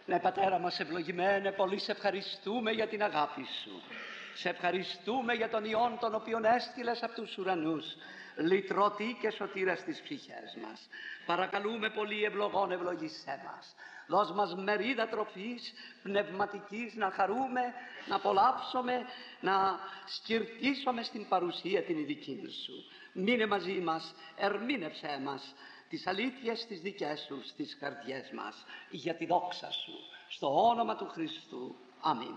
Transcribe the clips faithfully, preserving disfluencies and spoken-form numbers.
Ναι, Πατέρα μας ευλογημένε, πολύ σε ευχαριστούμε για την αγάπη Σου. Σε ευχαριστούμε για τον Υιόν τον οποίον έστειλες από τους ουρανούς, λυτρωτή και σωτήρα στις ψυχές μας. Παρακαλούμε πολύ, ευλογών ευλογήσέ μας. Δώσ' μας μερίδα τροφής πνευματικής, να χαρούμε, να απολαύσουμε, να σκυρτήσουμε στην παρουσία την ειδική Σου. Μείνε μαζί μας, ερμήνευσέ μας τις αλήθειες τις δικές Σου στις καρδιές μας, για τη δόξα Σου, στο όνομα του Χριστού. Αμήν.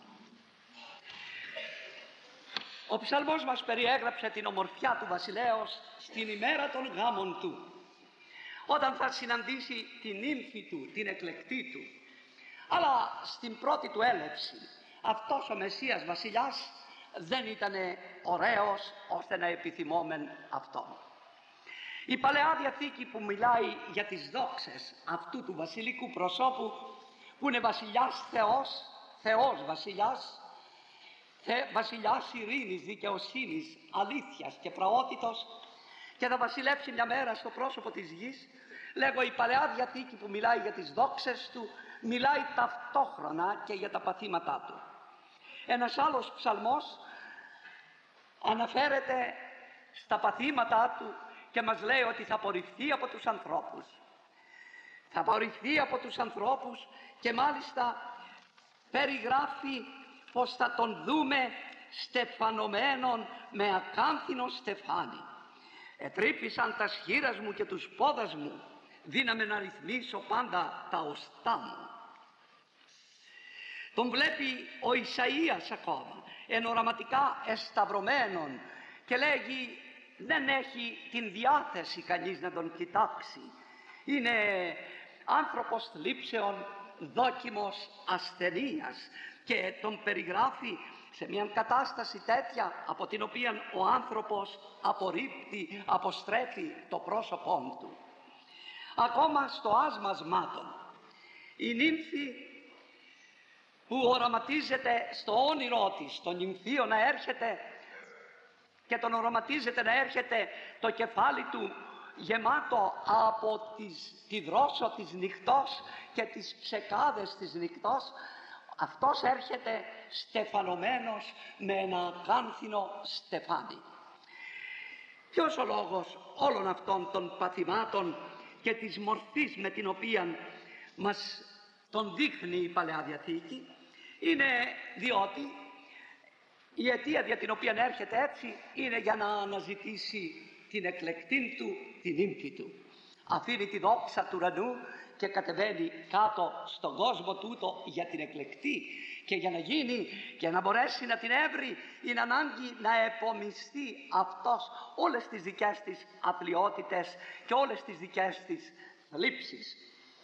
Ο ψαλμός μας περιέγραψε την ομορφιά του βασιλέως στην ημέρα των γάμων του, όταν θα συναντήσει την νύμφη του, την εκλεκτή του. Αλλά στην πρώτη του έλευση αυτός ο Μεσσίας βασιλιάς δεν ήταν ωραίος ώστε να επιθυμόμεν αυτόν. Η Παλαιά Διαθήκη που μιλάει για τις δόξες αυτού του βασιλικού προσώπου, που είναι βασιλιάς Θεός, Θεός βασιλιάς, Θε, βασιλιάς ειρήνης, δικαιοσύνης, αλήθειας και πραότητος, και θα βασιλεύσει μια μέρα στο πρόσωπο της γης. Λέγω, η Παλαιά Διαθήκη που μιλάει για τις δόξες του, μιλάει ταυτόχρονα και για τα παθήματά του. Ένας άλλος ψαλμός αναφέρεται στα παθήματά του και μας λέει ότι θα απορριφθεί από τους ανθρώπους. Θα απορριφθεί από τους ανθρώπους και μάλιστα περιγράφει πως θα τον δούμε στεφανωμένον με ακάνθινο στεφάνι. Ετρύπησαν τα σχήρας μου και τους πόδας μου, δύναμε να ρυθμίσω πάντα τα οστά μου. Τον βλέπει ο Ισαΐας ακόμα, ενοραματικά εσταυρωμένον, και λέγει δεν έχει την διάθεση κανείς να τον κοιτάξει. Είναι άνθρωπος θλίψεων, δόκιμος ασθενείας, και τον περιγράφει σε μια κατάσταση τέτοια από την οποία ο άνθρωπος απορρίπτει, αποστρέφει το πρόσωπό του. Ακόμα στο άσμα σμάτων, η νύμφη που οραματίζεται στο όνειρό της, το νυμφίο να έρχεται και τον οραματίζεται να έρχεται το κεφάλι του γεμάτο από τις, τη δρόσο της νυχτός και τις ψεκάδες της νυχτός, αυτός έρχεται στεφανωμένος με ένα ακάνθινο στεφάνι. Ποιος ο λόγος όλων αυτών των παθημάτων και της μορφής με την οποία μας τον δείχνει η Παλαιά Διαθήκη? Είναι διότι η αιτία για την οποία έρχεται έτσι είναι για να αναζητήσει την εκλεκτήν του, την νύμφη του. Αφήνει τη δόξα του ουρανού και κατεβαίνει κάτω στον κόσμο τούτο για την εκλεκτή, και για να γίνει και να μπορέσει να την έβρει είναι ανάγκη να επομιστεί αυτός όλες τις δικές της αθλιότητες και όλες τις δικές της θλίψεις.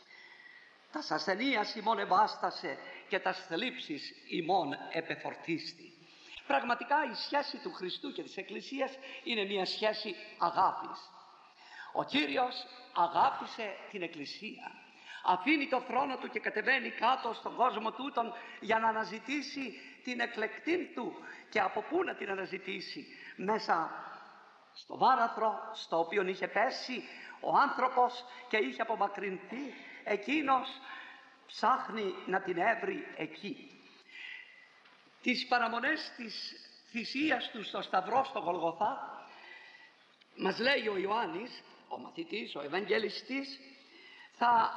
Τα ασθενείας ημών ευάστασε και τα θλίψεις ημών επεφορτίστη. Πραγματικά η σχέση του Χριστού και της Εκκλησίας είναι μια σχέση αγάπης. Ο Κύριος αγάπησε την Εκκλησία. Αφήνει το θρόνο του και κατεβαίνει κάτω στον κόσμο τούτον για να αναζητήσει την εκλεκτή του. Και από πού να την αναζητήσει? Μέσα στο βάραθρο στο οποίο είχε πέσει ο άνθρωπος και είχε απομακρυνθεί, εκείνος ψάχνει να την έβρει εκεί. Τις παραμονές της θυσίας του στο Σταυρό στο Γολγοθά μας λέει ο Ιωάννης, ο μαθητής, ο Ευαγγελιστής, θα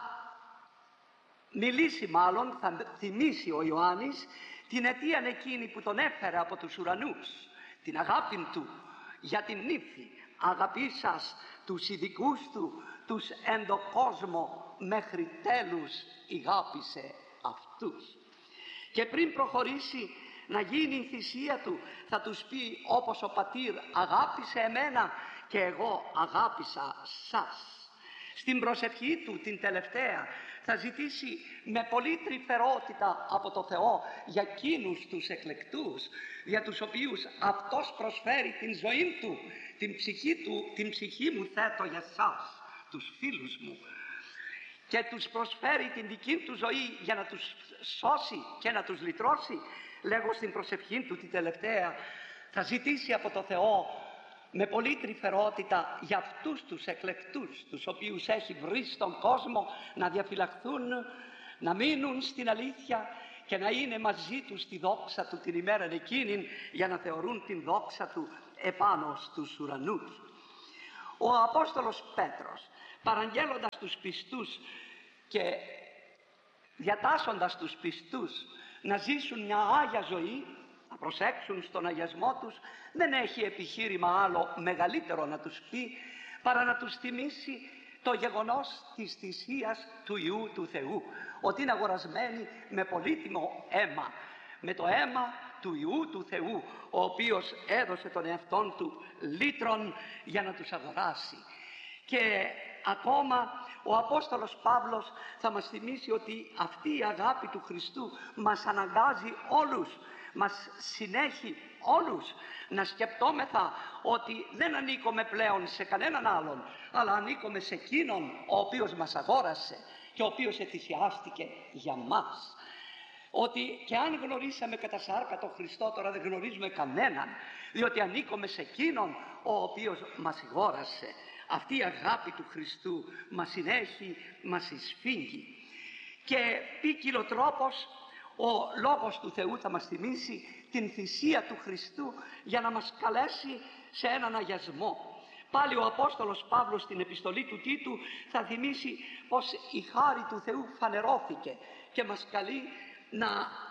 μιλήσει μάλλον, θα θυμίσει ο Ιωάννης την αιτία εκείνη που τον έφερε από τους ουρανούς, την αγάπη του για την νύφη. Αγαπήσας τους ειδικούς του, τους εν το κόσμο μέχρι τέλους ηγάπησε αυτούς. Και πριν προχωρήσει να γίνει η θυσία του, θα τους πει όπως ο πατήρ αγάπησε εμένα και εγώ αγάπησα σας. Στην προσευχή του την τελευταία θα ζητήσει με πολύ τρυφερότητα από το Θεό για εκείνους τους εκλεκτούς, για τους οποίους αυτός προσφέρει την ζωή του, την ψυχή του, την ψυχή μου θέτω για σας, τους φίλους μου, και τους προσφέρει την δική του ζωή για να τους σώσει και να τους λυτρώσει. Λέγω στην προσευχή του την τελευταία θα ζητήσει από το Θεό με πολύ τρυφερότητα για αυτούς τους εκλεκτούς, τους οποίους έχει βρει στον κόσμο, να διαφυλαχθούν, να μείνουν στην αλήθεια και να είναι μαζί του στη δόξα του την ημέρα εκείνη, για να θεωρούν την δόξα του επάνω στους ουρανούς. Ο Απόστολος Πέτρος, παραγγέλλοντας τους πιστούς και διατάσσοντας τους πιστούς να ζήσουν μια άγια ζωή, να προσέξουν στον αγιασμό τους, δεν έχει επιχείρημα άλλο μεγαλύτερο να τους πει παρά να τους θυμίσει το γεγονός της θυσίας του Υιού του Θεού, ότι είναι αγορασμένοι με πολύτιμο αίμα, με το αίμα του Υιού του Θεού, ο οποίος έδωσε τον εαυτόν του λύτρον για να τους αγοράσει. Και ακόμα ο Απόστολος Παύλος θα μας θυμίσει ότι αυτή η αγάπη του Χριστού μας αναγκάζει όλους, μας συνέχει όλους να σκεπτόμεθα ότι δεν ανήκουμε πλέον σε κανέναν άλλον, αλλά ανήκουμε σε εκείνον ο οποίος μας αγόρασε και ο οποίος εθυσιάστηκε για μας. Ότι και αν γνωρίσαμε κατά σάρκα τον Χριστό, τώρα δεν γνωρίζουμε κανέναν, διότι ανήκουμε σε εκείνον ο οποίος μας αγόρασε. Αυτή η αγάπη του Χριστού μας συνέχει, μας εισφίγγει. Και ποικιλο τρόπος ο Λόγος του Θεού θα μας θυμίσει την θυσία του Χριστού για να μας καλέσει σε έναν αγιασμό. Πάλι ο Απόστολος Παύλος στην επιστολή του Τίτου θα θυμίσει πως η χάρη του Θεού φανερώθηκε και μας καλεί να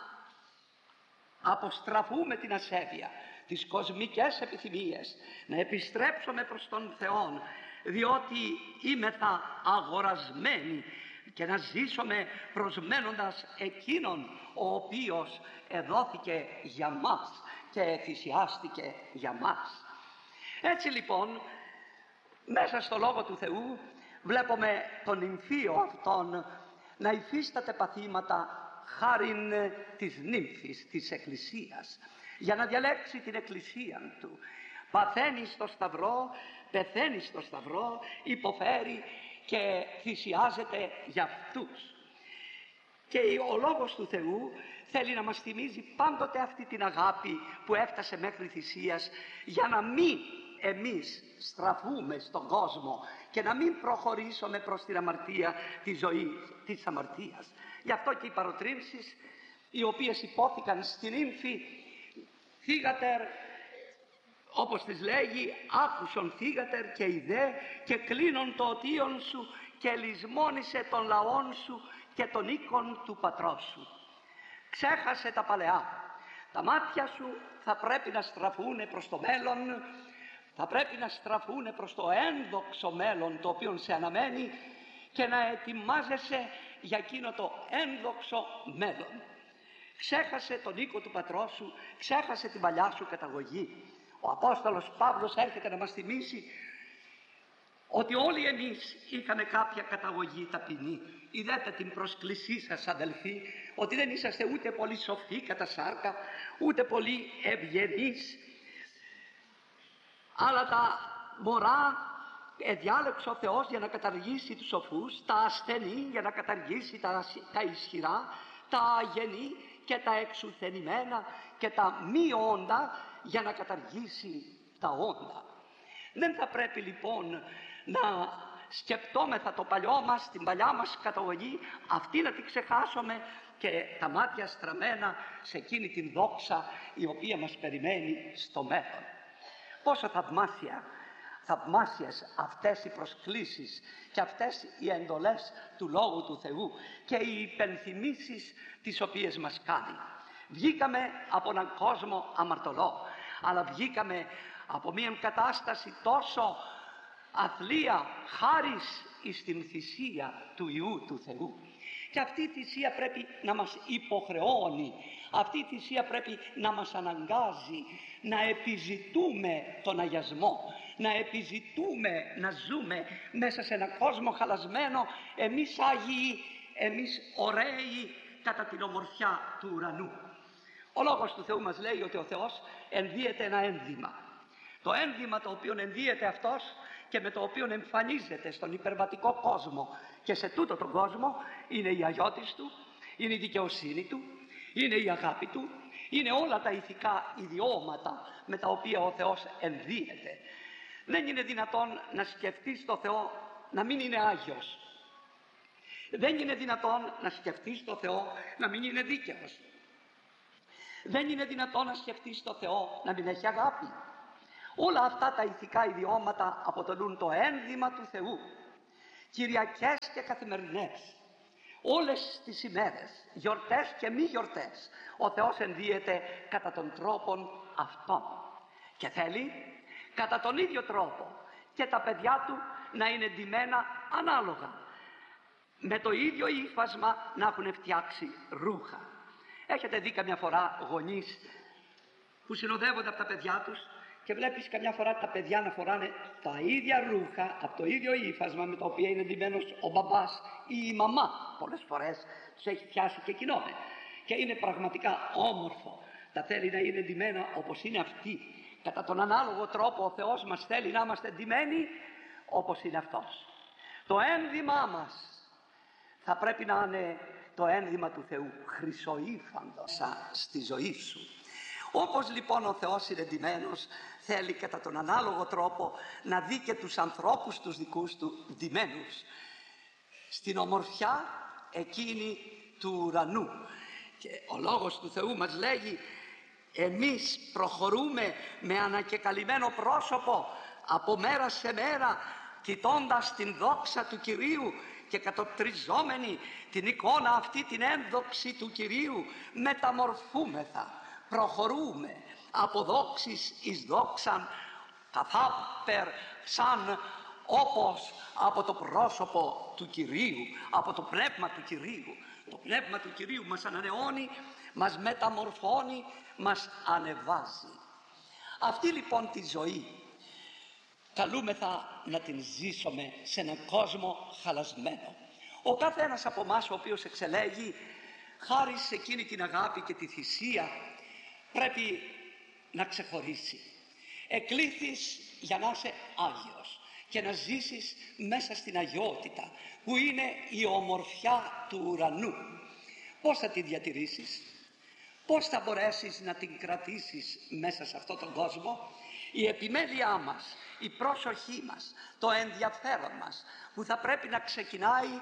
αποστραφούμε την ασέβεια, τις κοσμικές επιθυμίες, να επιστρέψουμε προς τον Θεό, διότι είμεθα αγορασμένοι, και να ζήσουμε προσμένοντας εκείνον ο οποίος εδόθηκε για μας και θυσιάστηκε για μας. Έτσι λοιπόν, μέσα στο Λόγο του Θεού βλέπουμε τον νυμφίο αυτόν να υφίσταται παθήματα χάριν της νύμφης της Εκκλησίας, για να διαλέξει την Εκκλησία του. Παθαίνει στο σταυρό, πεθαίνει στο σταυρό, υποφέρει και θυσιάζεται για αυτούς. Και ο Λόγος του Θεού θέλει να μας θυμίζει πάντοτε αυτή την αγάπη που έφτασε μέχρι θυσίας, για να μην εμείς στραφούμε στον κόσμο και να μην προχωρήσουμε προς την αμαρτία, τη ζωή της αμαρτίας. Γι' αυτό και οι παροτρύνσεις οι οποίες υπόθηκαν στην ύμφη, θύγατερ, όπως της λέγει, άκουσον θύγατερ και ιδέ και κλείνον το οτίον σου και λησμόνισε τον λαόν σου και τον οίκον του πατρός σου. Ξέχασε τα παλαιά. Τα μάτια σου θα πρέπει να στραφούν προς το μέλλον, θα πρέπει να στραφούν προς το ένδοξο μέλλον το οποίο σε αναμένει και να ετοιμάζεσαι για εκείνο το ένδοξο μέλλον. Ξέχασε τον οίκο του πατρός σου, ξέχασε την παλιά σου καταγωγή. Ο Απόστολος Παύλος έρχεται να μας θυμίσει ότι όλοι εμείς είχαμε κάποια καταγωγή ταπεινή. Είδατε την πρόσκλησή σας, αδελφοί, ότι δεν είσαστε ούτε πολύ σοφοί κατά σάρκα, ούτε πολύ ευγενείς, αλλά τα μωρά εδιάλεξε ο Θεός για να καταργήσει τους σοφούς, τα ασθενή για να καταργήσει τα, τα ισχυρά, τα αγενή και τα εξουθενημένα και τα μη όντα για να καταργήσει τα όντα. Δεν θα πρέπει λοιπόν να σκεπτόμεθα το παλιό μας, την παλιά μας καταγωγή, αυτή να την ξεχάσουμε και τα μάτια στραμμένα σε εκείνη την δόξα η οποία μας περιμένει στο μέλλον. Πόσο θαυμάσια, θαυμάσιες αυτές οι προσκλήσεις και αυτές οι εντολές του Λόγου του Θεού και οι υπενθυμίσεις τις οποίες μας κάνει. Βγήκαμε από έναν κόσμο αμαρτωλό, αλλά βγήκαμε από μια κατάσταση τόσο αθλία χάρις εις την θυσία του Υιού του Θεού. Και αυτή η θυσία πρέπει να μας υποχρεώνει, αυτή η θυσία πρέπει να μας αναγκάζει να επιζητούμε τον αγιασμό, να επιζητούμε να ζούμε μέσα σε έναν κόσμο χαλασμένο, εμείς Άγιοι, εμείς ωραίοι κατά την ομορφιά του ουρανού. Ο Λόγος του Θεού μας λέει ότι ο Θεός ενδύεται ένα ένδυμα. Το ένδυμα το οποίο ενδύεται αυτός και με το οποίο εμφανίζεται στον υπερβατικό κόσμο και σε τούτο τον κόσμο είναι η αγιώτης του, είναι η δικαιοσύνη του, είναι η αγάπη του, είναι όλα τα ηθικά ιδιώματα με τα οποία ο Θεός ενδύεται. Δεν είναι δυνατόν να σκεφτείς το Θεό να μην είναι Άγιος. Δεν είναι δυνατόν να σκεφτείς το Θεό να μην είναι δίκαιος. Δεν είναι δυνατόν να σκεφτείς το Θεό να μην έχει αγάπη. Όλα αυτά τα ηθικά ιδιώματα αποτελούν το ένδυμα του Θεού. Κυριακές και καθημερινές, όλες τις ημέρες, γιορτές και μη γιορτές, ο Θεός ενδύεται κατά τον τρόπον αυτόν. Και θέλει κατά τον ίδιο τρόπο και τα παιδιά του να είναι ντυμένα ανάλογα, με το ίδιο ύφασμα να έχουν φτιάξει ρούχα. Έχετε δει καμιά φορά γονείς που συνοδεύονται από τα παιδιά τους και βλέπεις καμιά φορά τα παιδιά να φοράνε τα ίδια ρούχα από το ίδιο ύφασμα με το οποίο είναι ντυμένος ο μπαμπάς ή η μαμά. Πολλές φορές τους έχει πιάσει και κοινό. Και είναι πραγματικά όμορφο. Τα θέλει να είναι ντυμένα όπως είναι αυτοί. Κατά τον ανάλογο τρόπο ο Θεός μας θέλει να είμαστε ντυμένοι όπως είναι αυτός. Το ένδυμά μας θα πρέπει να είναι το ένδυμα του Θεού, χρυσοήφαντος στη ζωή σου. Όπως λοιπόν ο Θεός είναι ντυμένος, θέλει κατά τον ανάλογο τρόπο να δει και τους ανθρώπους τους δικούς του ντυμένους στην ομορφιά εκείνη του ουρανού. Και ο Λόγος του Θεού μας λέγει, εμείς προχωρούμε με ανακεκαλυμμένο πρόσωπο από μέρα σε μέρα, κοιτώντας την δόξα του Κυρίου και κατοπτριζόμενοι την εικόνα αυτή την ένδοξη του Κυρίου, μεταμορφούμεθα, προχωρούμε από δόξης εις δόξαν, καθάπερ σαν όπως από το πρόσωπο του Κυρίου, από το πνεύμα του Κυρίου. Το πνεύμα του Κυρίου μας ανανεώνει, μας μεταμορφώνει, μας ανεβάζει. Αυτή λοιπόν τη ζωή καλούμεθα να την ζήσουμε σε έναν κόσμο χαλασμένο. Ο κάθε ένας από εμάς ο οποίος εξελέγει χάρη σε εκείνη την αγάπη και τη θυσία πρέπει να ξεχωρίσει. Εκλήθης για να είσαι Άγιος και να ζήσεις μέσα στην αγιότητα που είναι η ομορφιά του ουρανού. Πώς θα τη διατηρήσεις? Πώς θα μπορέσεις να την κρατήσεις μέσα σε αυτόν τον κόσμο? Η επιμέλειά μας, η πρόσοχή μας, το ενδιαφέρον μας που θα πρέπει να ξεκινάει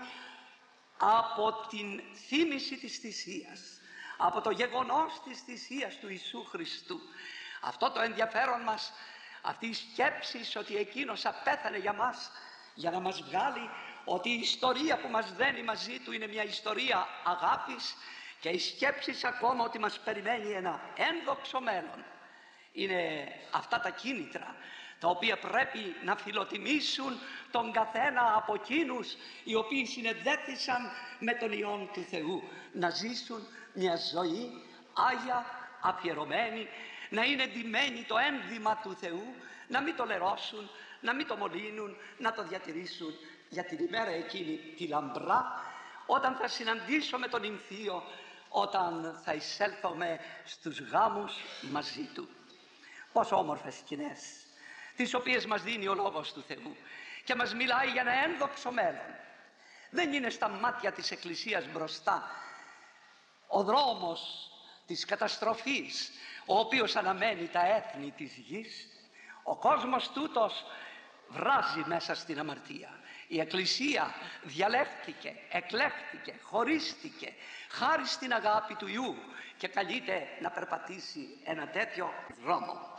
από την θύμηση της θυσίας, από το γεγονός της θυσίας του Ιησού Χριστού. Αυτό το ενδιαφέρον μας, αυτή η σκέψη ότι εκείνος απέθανε για μας, για να μας βγάλει ότι η ιστορία που μας δένει μαζί του είναι μια ιστορία αγάπης, και η σκέψη ακόμα ότι μας περιμένει ένα ένδοξο μέλλον. Είναι αυτά τα κίνητρα τα οποία πρέπει να φιλοτιμήσουν τον καθένα από εκείνους οι οποίοι συνεδέθησαν με τον Υιόν του Θεού, να ζήσουν μια ζωή άγια, αφιερωμένη, να είναι ντυμένοι το ένδυμα του Θεού, να μην το λερώσουν, να μην το μολύνουν, να το διατηρήσουν για την ημέρα εκείνη τη λαμπρά, όταν θα συναντήσω με τον Νυμφίο, όταν θα εισέλθουμε στους γάμους μαζί του. Πόσο όμορφες σκηνές, τις οποίες μας δίνει ο Λόγος του Θεού και μας μιλάει για ένα ένδοξο μέλλον. Δεν είναι στα μάτια της Εκκλησίας μπροστά ο δρόμος της καταστροφής, ο οποίος αναμένει τα έθνη της γης. Ο κόσμος τούτος βράζει μέσα στην αμαρτία. Η Εκκλησία διαλέχθηκε, εκλέχθηκε, χωρίστηκε χάρη στην αγάπη του Υιού και καλείται να περπατήσει ένα τέτοιο δρόμο.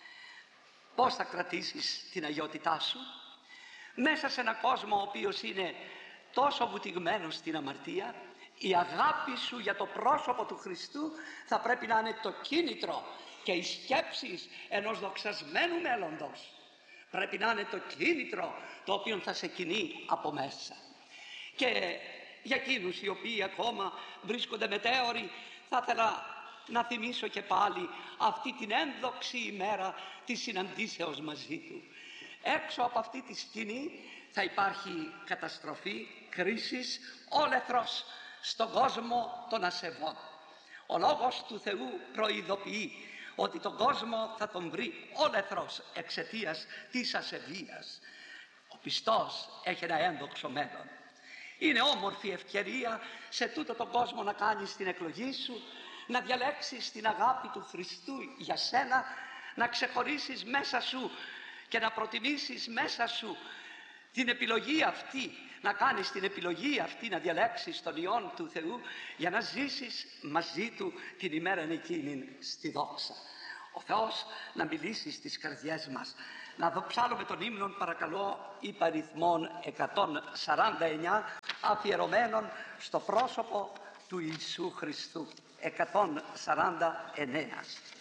Πώς θα κρατήσεις την αγιότητά σου? Μέσα σε έναν κόσμο ο οποίος είναι τόσο βουτυγμένος στην αμαρτία, η αγάπη σου για το πρόσωπο του Χριστού θα πρέπει να είναι το κίνητρο, και οι σκέψεις ενός δοξασμένου μέλλοντος πρέπει να είναι το κίνητρο το οποίο θα σε κινεί από μέσα. Και για εκείνους οι οποίοι ακόμα βρίσκονται μετέωροι, θα ήθελα να θυμίσω και πάλι αυτή την ένδοξη ημέρα της συναντήσεως μαζί του. Έξω από αυτή τη σκηνή θα υπάρχει καταστροφή, κρίσης, όλεθρος στον κόσμο των ασεβών. Ο Λόγος του Θεού προειδοποιεί ότι τον κόσμο θα τον βρει όλεθρος εξαιτίας της ασεβίας. Ο πιστός έχει ένα ένδοξο μέλλον. Είναι όμορφη ευκαιρία σε τούτο τον κόσμο να κάνεις την εκλογή σου, να διαλέξεις την αγάπη του Χριστού για σένα, να ξεχωρίσεις μέσα σου και να προτιμήσεις μέσα σου την επιλογή αυτή να κάνεις την επιλογή αυτή, να διαλέξεις τον Υιόν του Θεού για να ζήσεις μαζί Του την ημέρα εκείνη στη δόξα. Ο Θεός να μιλήσει στις καρδιές μας. Να δοξάρουμε τον ύμνον παρακαλώ υπαριθμών εκατόν σαράντα εννιά, αφιερωμένων στο πρόσωπο του Ιησού Χριστού. εκατόν σαράντα εννέα.